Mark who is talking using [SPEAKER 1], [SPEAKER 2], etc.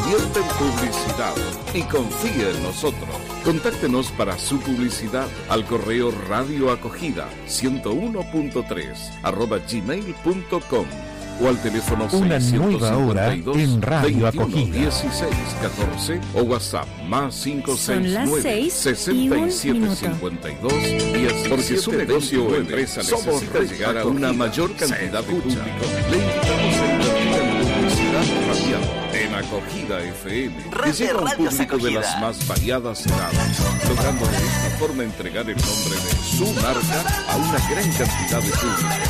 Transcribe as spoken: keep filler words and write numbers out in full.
[SPEAKER 1] invierte en publicidad y confía en nosotros. Contáctenos para su publicidad al correo radioacogida ciento uno punto tres arroba gmail punto com o al teléfono
[SPEAKER 2] Una nueva hora
[SPEAKER 1] seiscientos cincuenta y dos,
[SPEAKER 2] en Radio Acogida.
[SPEAKER 1] veintiuno, dieciséis, catorce o WhatsApp más cinco
[SPEAKER 3] Son
[SPEAKER 1] seis
[SPEAKER 3] las
[SPEAKER 1] nueve,
[SPEAKER 3] seis
[SPEAKER 1] sesenta y siete,
[SPEAKER 3] y un
[SPEAKER 1] cincuenta y dos, diez. Porque su negocio o empresa necesita llegar a una mayor cantidad de público. Le invitamos a invertir en publicidad radial en Acogida F M, que llega a un público de las más variadas edades, logrando de esta forma entregar el nombre de su marca a una gran cantidad de público.